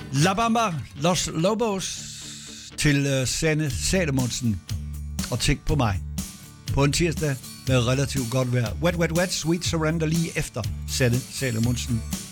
La Bamba, Los Lobos til Sanne Salomonsen. Og tænk på mig. På en tirsdag med relativt godt vejr. Wet, wet, wet, Sweet Surrender lige efter Sanne Salomonsen.